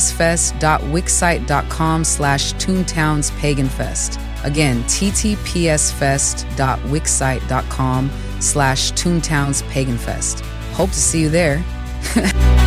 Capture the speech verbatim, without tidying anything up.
ttpsfest.wixsite.com slash toontownspaganfest. Again, ttpsfest.wixsite.com slash toontownspaganfest. Hope to see you there.